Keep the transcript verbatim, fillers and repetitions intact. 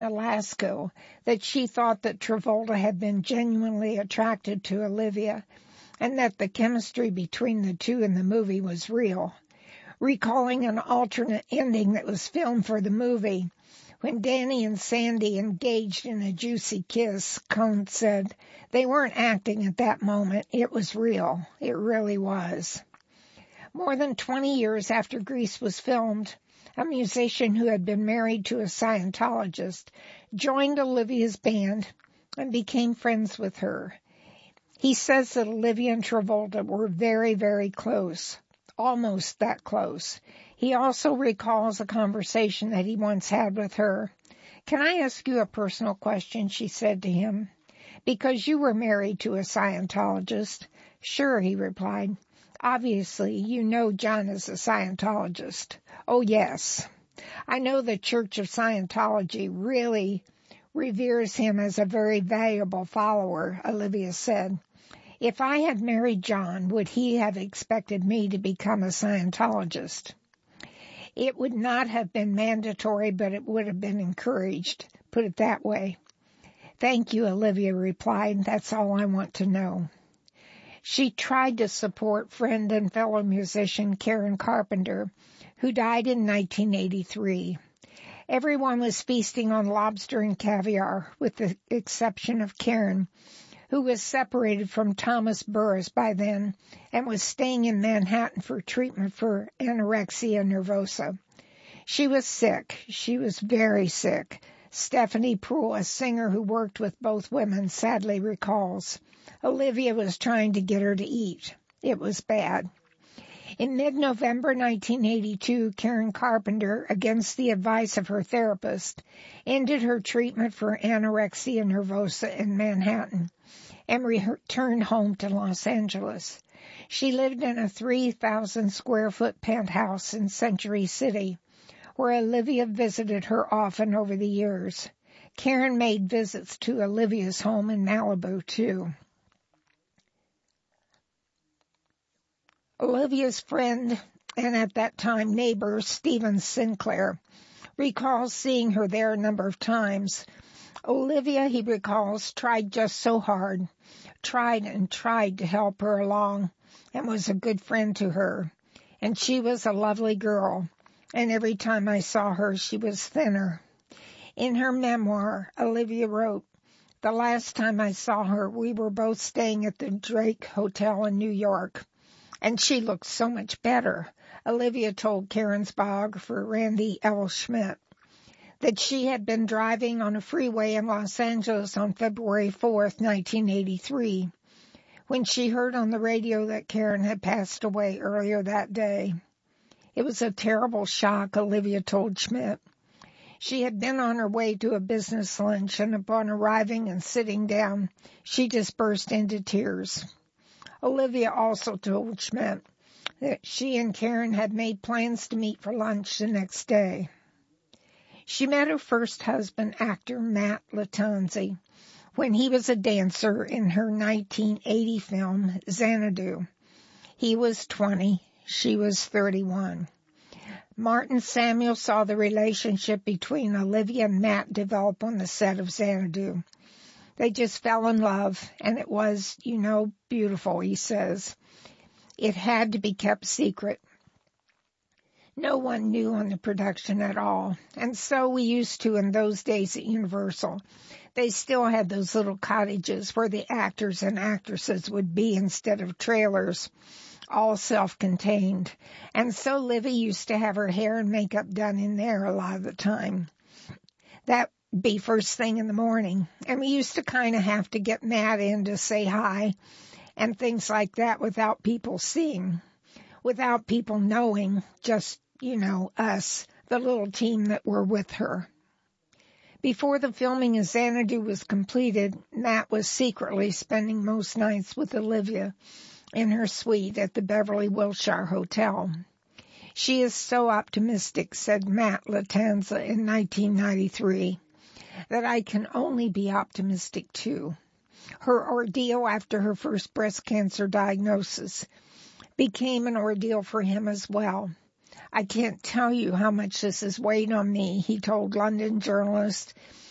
Alaska that she thought that Travolta had been genuinely attracted to Olivia and that the chemistry between the two in the movie was real. Recalling an alternate ending that was filmed for the movie, when Danny and Sandy engaged in a juicy kiss, Cohn said, "They weren't acting at that moment. It was real. It really was." More than twenty years after Grease was filmed, a musician who had been married to a Scientologist joined Olivia's band and became friends with her. He says that Olivia and Travolta were very, very close, almost that close. He also recalls a conversation that he once had with her. "Can I ask you a personal question?" she said to him. "Because you were married to a Scientologist." "Sure," he replied. "Obviously, you know John is a Scientologist." "Oh, yes. I know the Church of Scientology really reveres him as a very valuable follower," Olivia said. "If I had married John, would he have expected me to become a Scientologist?" "It would not have been mandatory, but it would have been encouraged. Put it that way." "Thank you," Olivia replied. "That's all I want to know." She tried to support friend and fellow musician Karen Carpenter, who died in nineteen eighty-three. Everyone was feasting on lobster and caviar, with the exception of Karen, who was separated from Thomas Burris by then and was staying in Manhattan for treatment for anorexia nervosa. She was sick. She was very sick. Stephanie Proulx, a singer who worked with both women, sadly recalls. Olivia was trying to get her to eat. It was bad. In mid-November nineteen eighty-two, Karen Carpenter, against the advice of her therapist, ended her treatment for anorexia nervosa in Manhattan and returned home to Los Angeles. She lived in a three thousand square foot penthouse in Century City, where Olivia visited her often over the years. Karen made visits to Olivia's home in Malibu, too. Olivia's friend, and at that time neighbor, Stephen Sinclair, recalls seeing her there a number of times. Olivia, he recalls, tried just so hard, tried and tried to help her along, and was a good friend to her. And she was a lovely girl, and every time I saw her, she was thinner. In her memoir, Olivia wrote, "The last time I saw her, we were both staying at the Drake Hotel in New York, and she looked so much better." Olivia told Karen's biographer, Randy L. Schmidt, that she had been driving on a freeway in Los Angeles on February fourth, nineteen eighty-three, when she heard on the radio that Karen had passed away earlier that day. It was a terrible shock, Olivia told Schmidt. She had been on her way to a business lunch, and upon arriving and sitting down, she just burst into tears. Olivia also told Schmidt that she and Karen had made plans to meet for lunch the next day. She met her first husband, actor Matt Lattanzi, when he was a dancer in her nineteen eighty film, Xanadu. He was twenty, she was thirty-one. Martin Samuel saw the relationship between Olivia and Matt develop on the set of Xanadu. They just fell in love, and it was, you know, beautiful, he says. It had to be kept secret. No one knew on the production at all, and so we used to in those days at Universal. They still had those little cottages where the actors and actresses would be instead of trailers, all self-contained. And so Livy used to have her hair and makeup done in there a lot of the time. That be first thing in the morning, and we used to kind of have to get Matt in to say hi and things like that without people seeing, without people knowing, just, you know, us, the little team that were with her. Before the filming of Xanadu was completed, Matt was secretly spending most nights with Olivia in her suite at the Beverly Wilshire Hotel. "She is so optimistic," said Matt Lattanzi in nineteen ninety-three, "that I can only be optimistic too." Her ordeal after her first breast cancer diagnosis became an ordeal for him as well. "I can't tell you how much this has weighed on me," he told London journalist